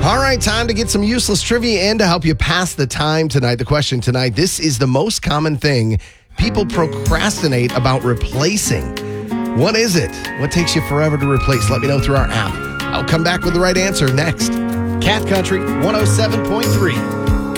All right, time to get some useless trivia in to help you pass the time tonight. The question tonight, this is the most common thing people procrastinate about replacing. What is it? What takes you forever to replace? Let me know through our app. I'll come back with the right answer next. Cat Country 107.3.